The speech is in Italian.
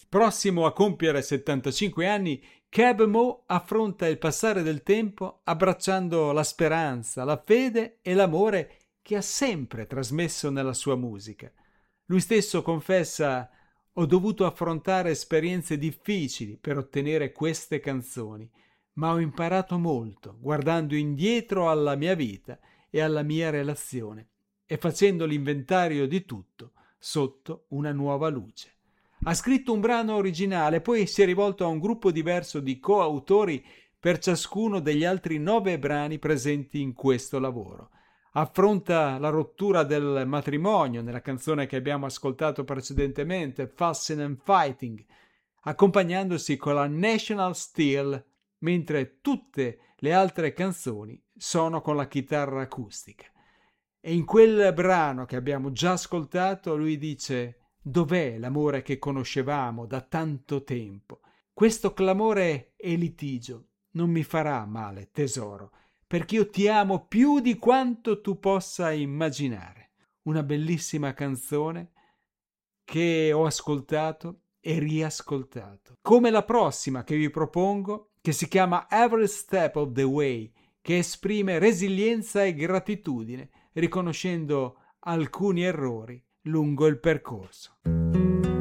Prossimo a compiere 75 anni, Keb' Mo' affronta il passare del tempo abbracciando la speranza, la fede e l'amore che ha sempre trasmesso nella sua musica. Lui stesso confessa: ho dovuto affrontare esperienze difficili per ottenere queste canzoni, ma ho imparato molto guardando indietro alla mia vita e alla mia relazione e facendo l'inventario di tutto sotto una nuova luce. Ha scritto un brano originale, poi si è rivolto a un gruppo diverso di coautori per ciascuno degli altri 9 brani presenti in questo lavoro. Affronta la rottura del matrimonio nella canzone che abbiamo ascoltato precedentemente, Fussin' and Fighting, accompagnandosi con la National Steel, mentre tutte le altre canzoni sono con la chitarra acustica. E in quel brano che abbiamo già ascoltato lui dice: dov'è l'amore che conoscevamo da tanto tempo? Questo clamore e litigio non mi farà male, tesoro, perché io ti amo più di quanto tu possa immaginare. Una bellissima canzone che ho ascoltato e riascoltato, come la prossima che vi propongo, che si chiama Every Step of the Way, che esprime resilienza e gratitudine, riconoscendo alcuni errori lungo il percorso.